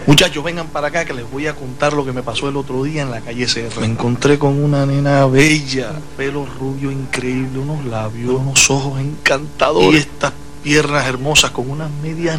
Muchachos, vengan para acá que les voy a contar lo que me pasó el otro día en la calle Serra. Me encontré con una nena bella, pelo rubio increíble, unos labios, unos ojos encantadores y estas piernas hermosas con unas medias